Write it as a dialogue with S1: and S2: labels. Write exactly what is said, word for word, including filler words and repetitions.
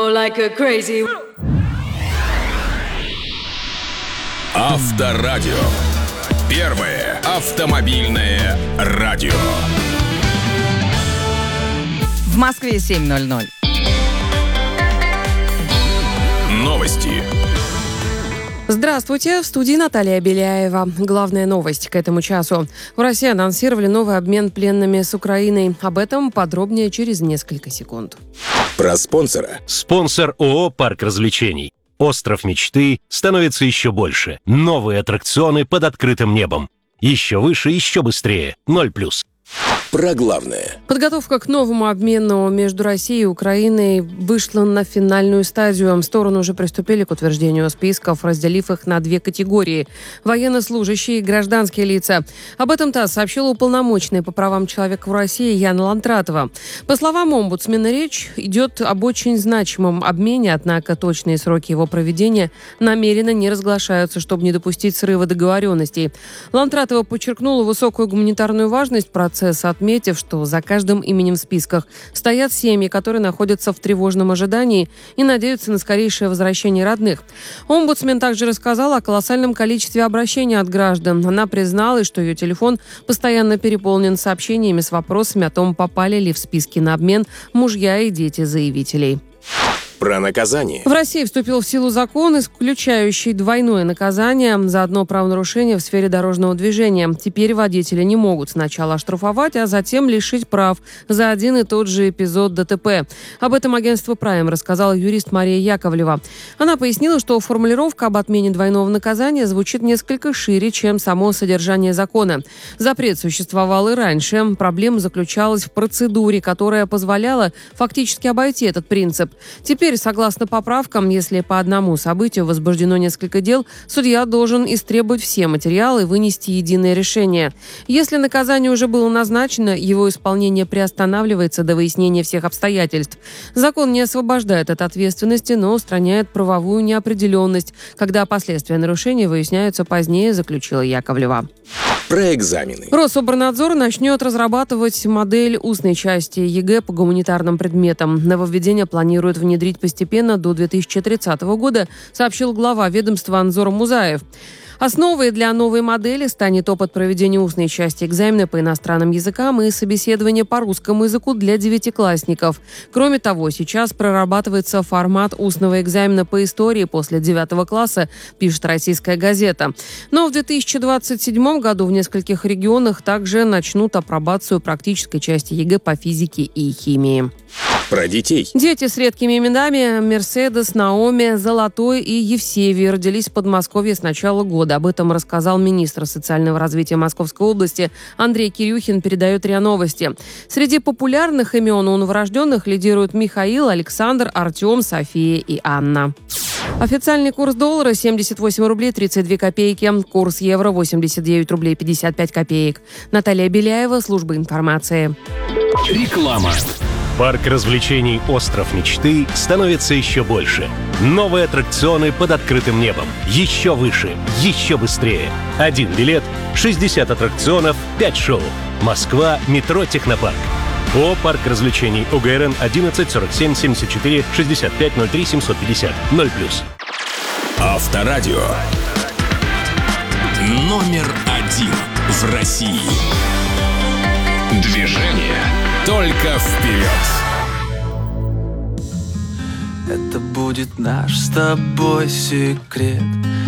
S1: go like a crazy.
S2: Авторадио. Первое автомобильное радио.
S3: В Москве семь ноль ноль.
S2: Новости.
S4: Здравствуйте, в студии Наталья Беляева. Главная новость к этому часу. В России анонсировали новый обмен пленными с Украиной. Об этом подробнее через несколько секунд.
S2: Про спонсора.
S5: Спонсор ООО «Парк развлечений». Остров мечты становится еще больше. Новые аттракционы под открытым небом. Еще выше, еще быстрее. Ноль плюс.
S2: Про главное.
S4: Подготовка к новому обмену между Россией и Украиной вышла на финальную стадию. Стороны уже приступили к утверждению списков, разделив их на две категории – военнослужащие и гражданские лица. Об этом ТАСС сообщила уполномоченная по правам человека в России Яна Лантратова. По словам омбудсмена, речь идет об очень значимом обмене, однако точные сроки его проведения намеренно не разглашаются, чтобы не допустить срыва договоренностей. Лантратова подчеркнула высокую гуманитарную важность процесса, отметив, что за каждым именем в списках стоят семьи, которые находятся в тревожном ожидании и надеются на скорейшее возвращение родных. Омбудсмен также рассказала о колоссальном количестве обращений от граждан. Она призналась, что ее телефон постоянно переполнен сообщениями с вопросами о том, попали ли в списки на обмен мужья и дети заявителей.
S2: Про наказание.
S4: В России вступил в силу закон, исключающий двойное наказание за одно правонарушение в сфере дорожного движения. Теперь водители не могут сначала оштрафовать, а затем лишить прав за один и тот же эпизод ДТП. Об этом агентству Prime рассказала юрист Мария Яковлева. Она пояснила, что формулировка об отмене двойного наказания звучит несколько шире, чем само содержание закона. Запрет существовал и раньше. Проблема заключалась в процедуре, которая позволяла фактически обойти этот принцип. Теперь, согласно поправкам, если по одному событию возбуждено несколько дел, судья должен истребовать все материалы и вынести единое решение. Если наказание уже было назначено, его исполнение приостанавливается до выяснения всех обстоятельств. Закон не освобождает от ответственности, но устраняет правовую неопределенность, когда последствия нарушения выясняются позднее, заключила Яковлева.
S2: Про экзамены.
S4: Рособорнадзор начнет разрабатывать модель устной части ЕГЭ по гуманитарным предметам. Нововведение планируют внедрить постепенно до две тысячи тридцатого года, сообщил глава ведомства Анзор Музаев. Основой для новой модели станет опыт проведения устной части экзамена по иностранным языкам и собеседования по русскому языку для девятиклассников. Кроме того, сейчас прорабатывается формат устного экзамена по истории после девятого класса, пишет «Российская газета». Но в две тысячи двадцать седьмом году в нескольких регионах также начнут апробацию практической части ЕГЭ по физике и химии.
S2: Про детей.
S4: Дети с редкими именами Мерседес, Наоми, Золотой и Евсевий родились в Подмосковье с начала года. Об этом рассказал министр социального развития Московской области Андрей Кирюхин, передает РИА Новости. Среди популярных имен у новорожденных лидируют Михаил, Александр, Артем, София и Анна. Официальный курс доллара семьдесят восемь рублей тридцать две копейки. Курс евро восемьдесят девять рублей пятьдесят пять копеек. Наталья Беляева, служба информации.
S5: Реклама. Парк развлечений «Остров мечты» становится еще больше. Новые аттракционы под открытым небом. Еще выше, еще быстрее. Один билет, шестьдесят аттракционов, пять шоу. Москва, метро «Технопарк». ООО «Парк развлечений» ОГРН одиннадцать сорок семь семьдесят четыре шестьдесят пять ноль три семьсот пятьдесят. ноль плюс.
S2: Авторадио. Номер один в России. Движение только вперед.
S6: Это будет наш с тобой секрет.